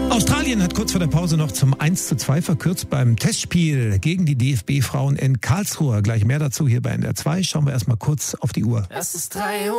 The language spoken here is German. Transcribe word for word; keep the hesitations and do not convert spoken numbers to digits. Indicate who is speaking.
Speaker 1: Australien hat kurz vor der Pause noch zum eins zu zwei verkürzt beim Testspiel gegen die D F B-Frauen in Karlsruhe. Gleich mehr dazu hier bei N D R zwei. Schauen wir erstmal kurz auf die Uhr.
Speaker 2: Es ist drei Uhr.